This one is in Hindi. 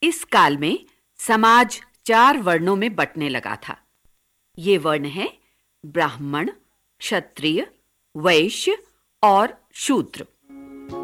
इस काल में समाज 4 वर्णों में बंटने लगा था। ये वर्ण हैं ब्राह्मण, क्षत्रिय, वैश्य और शूद्र।